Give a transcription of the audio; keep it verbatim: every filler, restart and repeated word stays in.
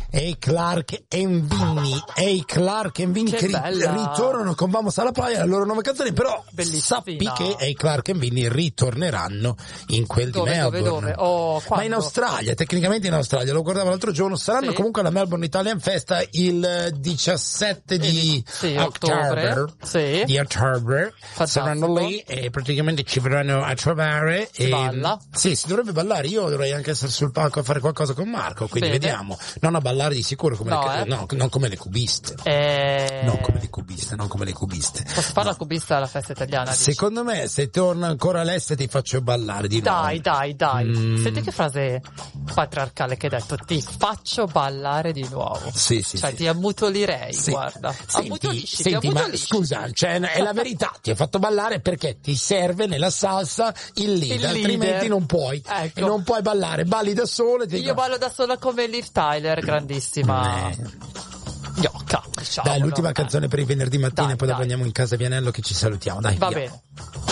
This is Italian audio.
e Clark e Vinny e Clark e Vinny che, che ri- ritornano con Vamos alla Playa, la loro nuova canzone, però bellissima. sappi che e Clark e Vinny ritorneranno in quel dove, di Melbourne. Dove, dove? Oh, ma in Australia, tecnicamente in Australia, lo guardavo l'altro giorno, saranno sì. comunque alla Melbourne Italian Festa il diciassette di sì, ottobre, ottobre, sì. di ottobre, saranno lì e praticamente ci verranno a trovare si e balla. Sì, si dovrebbe ballare, io dovrei anche essere sul palco a fare qualcosa con Marco, quindi Bene. vediamo, non a ballare di sicuro come no, le, eh. no, non come le cubiste. Eh... Non come le cubiste, non come le cubiste. Posso fare no. la cubista alla festa italiana? Secondo dici? me, se torna ancora all'est ti faccio ballare di nuovo. Dai, dai, dai. Mm. Senti che frase patriarcale che hai detto, ti faccio ballare di nuovo. Sì, sì, Cioè sì. ti ammutolirei, sì. guarda. Senti, ammutolisci, senti ti ma scusa, cioè, è la verità, ti ho fatto ballare perché ti serve nella salsa il lead, il altrimenti leader. non puoi. Ecco. E non puoi ballare, balli da solo. Ti Io dico... ballo da sola come Liv Tyler, grandissima. Eh. Gnocca, diciamo. Dai, l'ultima eh. canzone per il venerdì mattina dai, e poi dai. dopo andiamo in casa Vianello che ci salutiamo. Dai, Va via. bene.